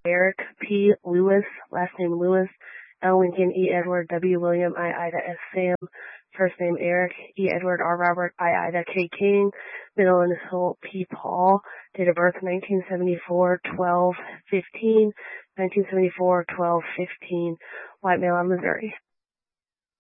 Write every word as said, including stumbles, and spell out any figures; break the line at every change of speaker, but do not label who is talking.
Eric P. Lewis, last name Lewis, L. Lincoln, E. Edward, W. William, I. Ida, S. Sam, first name Eric, E. Edward, R. Robert, I. Ida, K. King, middle initial P. Paul, date of birth nineteen seventy-four, twelve fifteen, nineteen seventy-four, twelve fifteen, white male out of Missouri.